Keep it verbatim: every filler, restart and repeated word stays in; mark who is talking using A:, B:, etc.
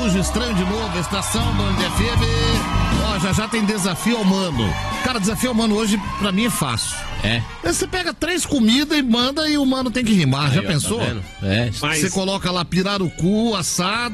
A: Sujo Estranho de novo, Estação Band F M. Ó, já já tem desafio ao mano. Cara, desafio ao mano hoje pra mim é fácil.
B: É.
A: Você pega três comidas e manda e o mano tem que rimar.
B: Aí,
A: já
B: ó,
A: pensou?
B: tá vendo? É.
A: Você coloca lá pirarucu, assado.